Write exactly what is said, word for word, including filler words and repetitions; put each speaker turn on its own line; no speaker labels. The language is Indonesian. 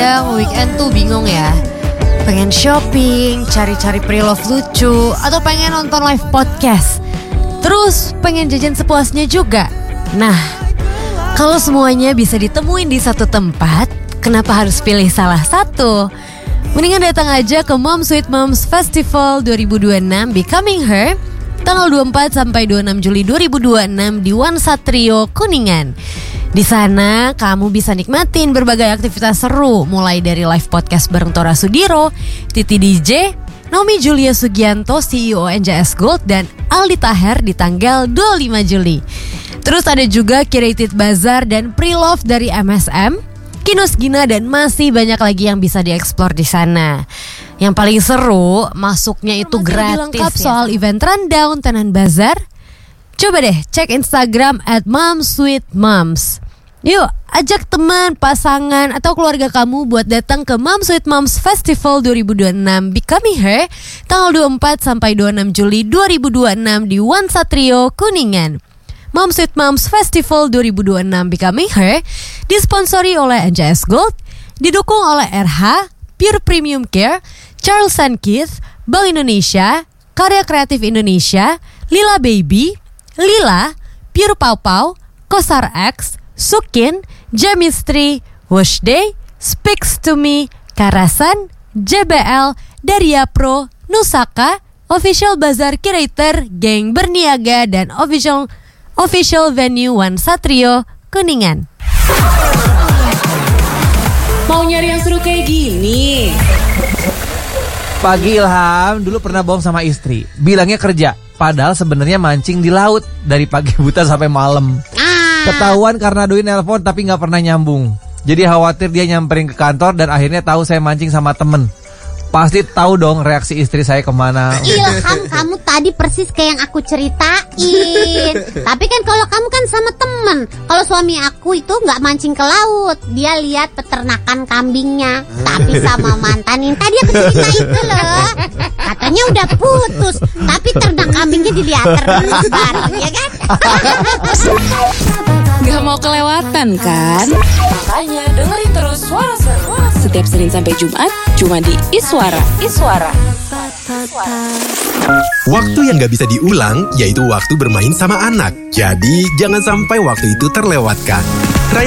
kadang weekend tuh bingung ya. Pengen shopping, cari-cari pre-love lucu, atau pengen nonton live podcast. Terus pengen jajan sepuasnya juga. Nah, kalau semuanya bisa ditemuin di satu tempat, kenapa harus pilih salah satu? Mendingan datang aja ke Mom Sweet Moms Festival dua ribu dua puluh enam Becoming Her tanggal dua puluh empat sampai dua puluh enam Juli dua ribu dua puluh enam di One Satrio Kuningan. Di sana kamu bisa nikmatin berbagai aktivitas seru, mulai dari live podcast bareng Tora Sudiro, Titi D J, Naomi Julia Sugianto, C E O N J S Gold, dan Aldi Taher di tanggal dua puluh lima Juli. Terus ada juga Curated Bazaar dan Pre-Love dari M S M, Kinos Gina, dan masih banyak lagi yang bisa dieksplor di sana. Yang paling seru, masuknya itu gratis. Lengkap ya. Soal event rundown Tenan Bazar, coba deh cek Instagram at Mom Sweet Moms. Yuk, ajak teman, pasangan, atau keluarga kamu buat datang ke Mom Sweet Moms Festival dua ribu dua puluh enam Becoming Her tanggal dua puluh empat sampai dua puluh enam Juli dua ribu dua puluh enam di One Satrio Kuningan. Mom Sweet Moms Festival dua ribu dua puluh enam Becoming Her disponsori oleh N J S Gold, didukung oleh R H, Pure Premium Care, Charles and Keith, Bank Indonesia, Karya Kreatif Indonesia, Lila Baby, Lila, Pure Pau Pau, Kosar X, Sukin, Jamistry, Wash Day, Speaks to Me, Karasan, J B L, Daria Pro, Nusaka, Official Bazaar Curator, Geng Berniaga, dan Official Official Venue One Satrio Kuningan.
Mau nyari yang seru kayak gini?
Pagi Ilham dulu pernah bohong sama istri, bilangnya kerja, padahal sebenarnya mancing di laut dari pagi buta sampai malam. Ketahuan karena Doi nelpon tapi gak pernah nyambung. Jadi khawatir dia nyamperin ke kantor dan akhirnya tahu saya mancing sama temen. Pasti tahu dong reaksi istri saya kemana.
Ilham, kamu tadi persis kayak yang aku ceritain. Tapi kan kalau kamu kan sama temen. Kalau suami aku itu gak mancing ke laut, dia lihat peternakan kambingnya. Tapi sama mantan yang tadi aku cerita itu loh, katanya udah putus, tapi ternak kambingnya dilihat terus bareng, ya kan?
Gak mau kelewatan kan? Makanya dengerin terus Suara Seru setiap Senin sampai Jumat cuma di Iswara. Iswara.
Waktu yang gak bisa diulang yaitu waktu bermain sama anak. Jadi jangan sampai waktu itu terlewatkan. Rayakan